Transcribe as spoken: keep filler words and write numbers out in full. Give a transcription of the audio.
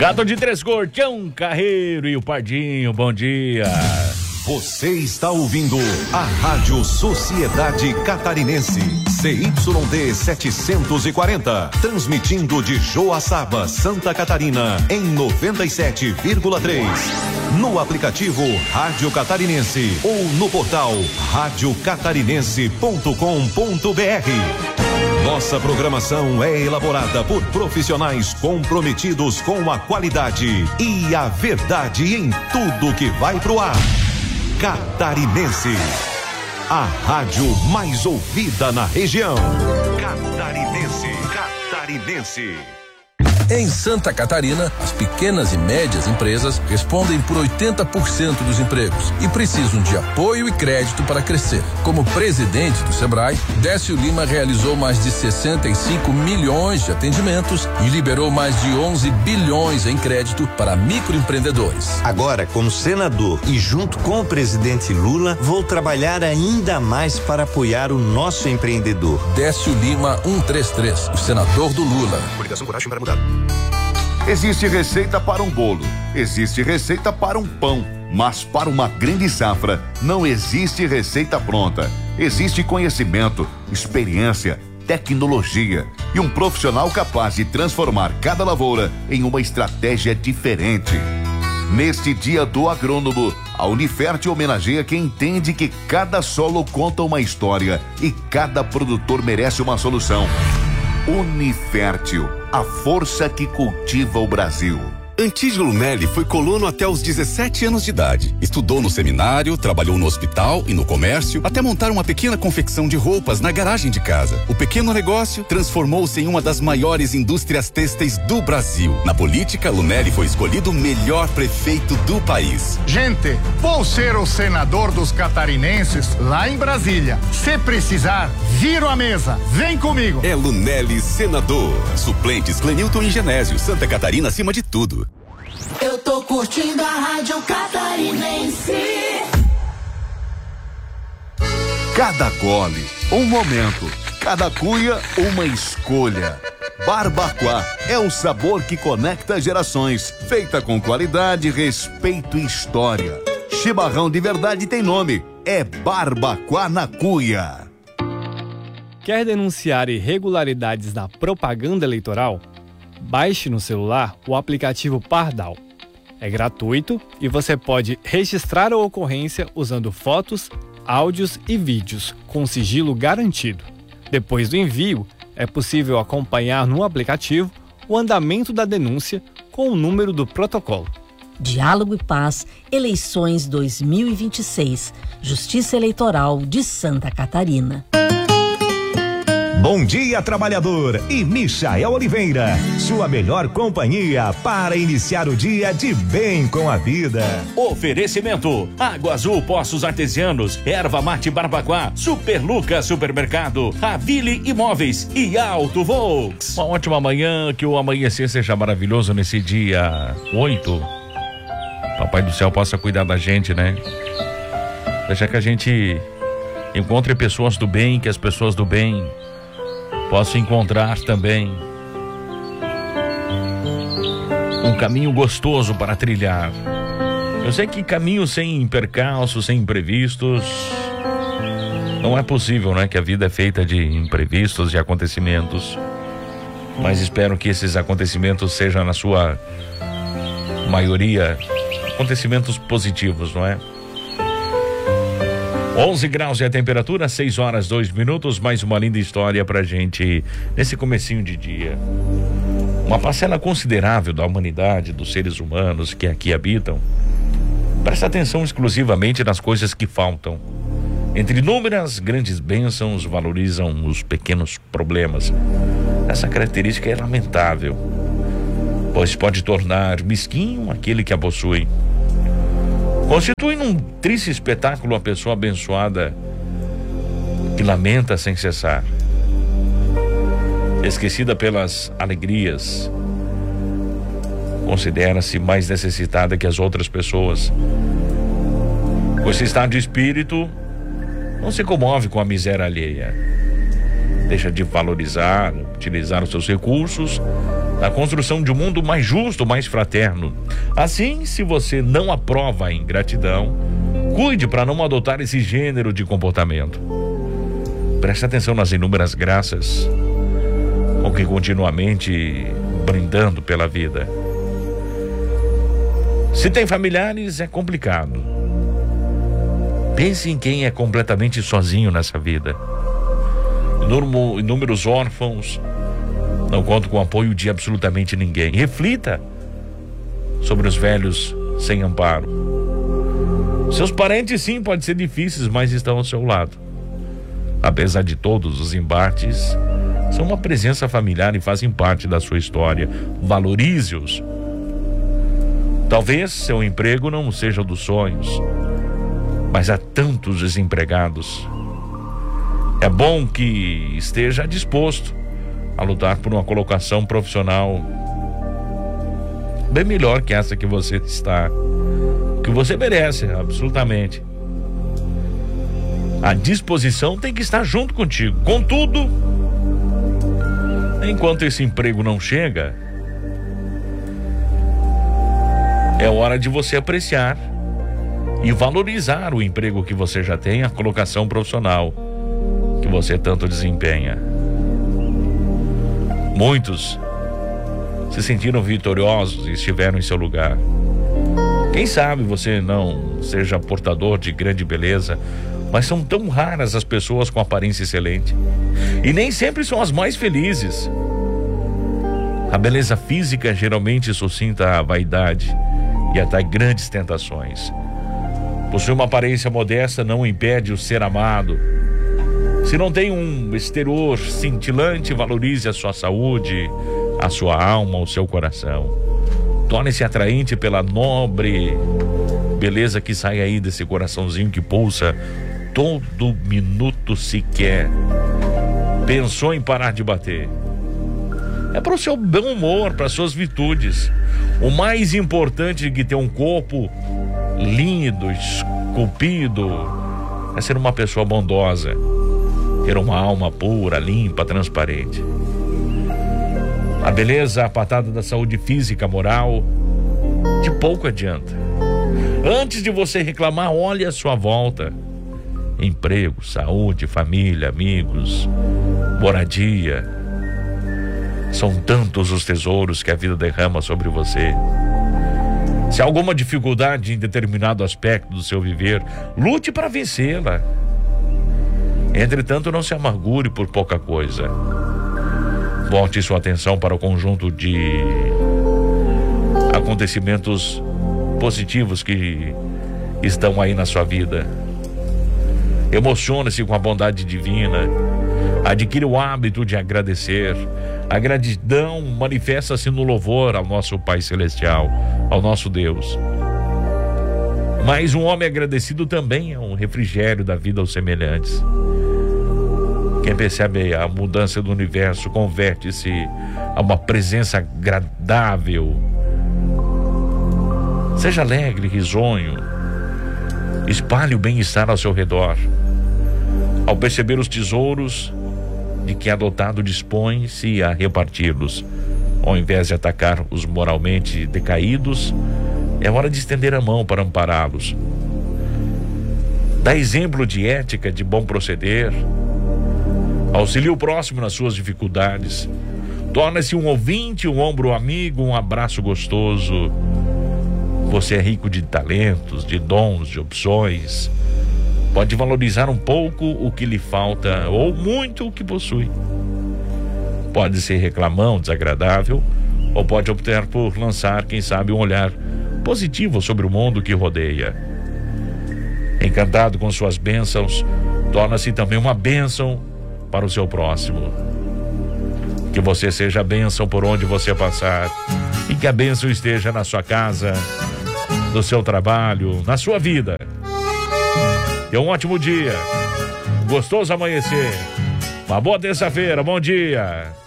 Gato de Três Cor, Tião Carreiro e o Pardinho, bom dia. Você está ouvindo a Rádio Sociedade Catarinense, C Y D setecentos e quarenta, transmitindo de Joaçaba, Santa Catarina, em noventa e sete vírgula três. No aplicativo Rádio Catarinense ou no portal rádio catarinense ponto com ponto br. Nossa programação é elaborada por profissionais comprometidos com a qualidade e a verdade em tudo que vai pro ar. Catarinense, a rádio mais ouvida na região. Catarinense, Catarinense. Em Santa Catarina, as pequenas e médias empresas respondem por oitenta por cento dos empregos e precisam de apoio e crédito para crescer. Como presidente do Sebrae, Décio Lima realizou mais de sessenta e cinco milhões de atendimentos e liberou mais de onze bilhões em crédito para microempreendedores. Agora, como senador e junto com o presidente Lula, vou trabalhar ainda mais para apoiar o nosso empreendedor. Décio Lima cento e trinta e três, o senador do Lula. Coligação Coragem para Mudar. Existe receita para um bolo, existe receita para um pão, mas para uma grande safra não existe receita pronta. Existe conhecimento, experiência, tecnologia e um profissional capaz de transformar cada lavoura em uma estratégia diferente. Neste Dia do Agrônomo, a Unifert homenageia quem entende que cada solo conta uma história e cada produtor merece uma solução. Unifértil, a força que cultiva o Brasil. Antídio Lunelli foi colono até os dezessete anos de idade. Estudou no seminário, trabalhou no hospital e no comércio, até montar uma pequena confecção de roupas na garagem de casa. O pequeno negócio transformou-se em uma das maiores indústrias têxteis do Brasil. Na política, Lunelli foi escolhido o melhor prefeito do país. Gente, vou ser o senador dos catarinenses lá em Brasília. Se precisar, viro a mesa. Vem comigo. É Lunelli senador. Suplentes Clenilton e Genésio. Santa Catarina acima de tudo. Eu tô curtindo a Rádio Catarinense. Cada gole, um momento. Cada cuia, uma escolha. Barbacoa é o sabor que conecta gerações. Feita com qualidade, respeito e história. Chimarrão de verdade tem nome. É Barbacoa na Cuia. Quer denunciar irregularidades na propaganda eleitoral? Baixe no celular o aplicativo Pardal. É gratuito e você pode registrar a ocorrência usando fotos, áudios e vídeos com sigilo garantido. Depois do envio, é possível acompanhar no aplicativo o andamento da denúncia com o número do protocolo. Diálogo e Paz, eleições dois mil e vinte e seis, Justiça Eleitoral de Santa Catarina. Bom dia, trabalhador, e Michael Oliveira, sua melhor companhia para iniciar o dia de bem com a vida. Oferecimento: Água Azul Poços Artesianos, Erva Mate Barbacoa, Super Lucas Supermercado, Ravile Imóveis e Auto Volks. Uma ótima manhã, que o amanhecer seja maravilhoso nesse dia oito. Papai do céu possa cuidar da gente, né? Deixa que a gente encontre pessoas do bem, que as pessoas do bem posso encontrar também um caminho gostoso para trilhar. Eu sei que caminho sem percalços, sem imprevistos, não é possível, né? Que a vida é feita de imprevistos e acontecimentos. Mas espero que esses acontecimentos sejam, na sua maioria, acontecimentos positivos, não é? onze graus é a temperatura, seis horas, dois minutos, mais uma linda história pra gente nesse comecinho de dia. Uma parcela considerável da humanidade, dos seres humanos que aqui habitam, presta atenção exclusivamente nas coisas que faltam. Entre inúmeras grandes bênçãos, valorizam os pequenos problemas. Essa característica é lamentável, pois pode tornar mesquinho aquele que a possui. Constitui num triste espetáculo a pessoa abençoada que lamenta sem cessar, esquecida pelas alegrias, considera-se mais necessitada que as outras pessoas. Com esse estado de espírito, não se comove com a miséria alheia, deixa de valorizar, utilizar os seus recursos na construção de um mundo mais justo, mais fraterno. Assim, se você não aprova a ingratidão, cuide para não adotar esse gênero de comportamento. Preste atenção nas inúmeras graças com que continuamente brindando pela vida. Se tem familiares, é complicado. Pense em quem é completamente sozinho nessa vida. Inúmeros órfãos não contam com o apoio de absolutamente ninguém. Reflita sobre os velhos sem amparo. Seus parentes, sim, podem ser difíceis, mas estão ao seu lado. Apesar de todos os embates, são uma presença familiar e fazem parte da sua história. Valorize-os. Talvez seu emprego não seja o dos sonhos, mas há tantos desempregados. É bom que esteja disposto a lutar por uma colocação profissional bem melhor que essa que você está, que você merece, absolutamente. A disposição tem que estar junto contigo. Contudo, enquanto esse emprego não chega, é hora de você apreciar e valorizar o emprego que você já tem, a colocação profissional que você tanto desempenha. Muitos se sentiram vitoriosos e estiveram em seu lugar. Quem sabe você não seja portador de grande beleza, mas são tão raras as pessoas com aparência excelente. E nem sempre são as mais felizes. A beleza física geralmente suscita a vaidade e atrai grandes tentações. Possuir uma aparência modesta não impede o ser amado. Se não tem um exterior cintilante, valorize a sua saúde, a sua alma, o seu coração. Torne-se atraente pela nobre beleza que sai aí desse coraçãozinho que pulsa todo minuto sequer. Pensou em parar de bater. É para o seu bom humor, para suas virtudes. O mais importante que ter um corpo lindo, esculpido, é ser uma pessoa bondosa. Ter uma alma pura, limpa, transparente. A beleza, a patada da saúde física, moral, de pouco adianta. Antes de você reclamar, olhe à sua volta. Emprego, saúde, família, amigos, moradia. São tantos os tesouros que a vida derrama sobre você. Se há alguma dificuldade em determinado aspecto do seu viver, lute para vencê-la. Entretanto, não se amargure por pouca coisa. Volte sua atenção para o conjunto de acontecimentos positivos que estão aí na sua vida. Emocione-se com a bondade divina. Adquira o hábito de agradecer. A gratidão manifesta-se no louvor ao nosso Pai Celestial, ao nosso Deus. Mas um homem agradecido também é um refrigério da vida aos semelhantes. Quem percebe a mudança do universo converte-se a uma presença agradável. Seja alegre, risonho. Espalhe o bem-estar ao seu redor. Ao perceber os tesouros de que adotado dispõe-se a reparti-los, ao invés de atacar os moralmente decaídos, é hora de estender a mão para ampará-los. Dá exemplo de ética, de bom proceder. Auxilie o próximo nas suas dificuldades. Torna-se um ouvinte, um ombro amigo, um abraço gostoso. Você é rico de talentos, de dons, de opções. Pode valorizar um pouco o que lhe falta ou muito o que possui. Pode ser reclamão, desagradável, ou pode optar por lançar, quem sabe, um olhar positivo sobre o mundo que rodeia. Encantado com suas bênçãos, torna-se também uma bênção para o seu próximo. Que você seja bênção por onde você passar e que a bênção esteja na sua casa, no seu trabalho, na sua vida. Tenha um ótimo dia, gostoso amanhecer, uma boa terça-feira, bom dia.